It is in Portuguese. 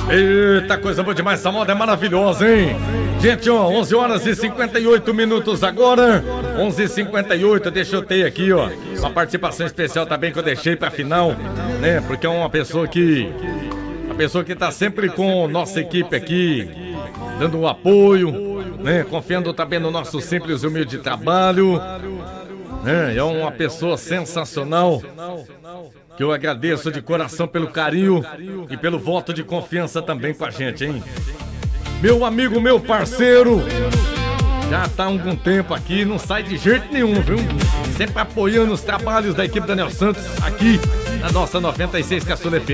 Eita, coisa boa demais, essa moda é maravilhosa, hein? Gente, ó, 11 horas e 58 minutos agora, 11h58, deixa eu ter aqui, ó, uma participação especial também que eu deixei pra final, né? Porque é uma pessoa que tá sempre com nossa equipe aqui, dando o apoio, né? Confiando também no nosso simples e humilde trabalho, né? É uma pessoa sensacional, que eu agradeço de coração pelo carinho e pelo voto de confiança também com a gente, hein? Meu amigo, meu parceiro, já tá há algum tempo aqui, não sai de jeito nenhum, viu? Sempre apoiando os trabalhos da equipe Daniel Santos aqui na nossa 96 Caçula FM.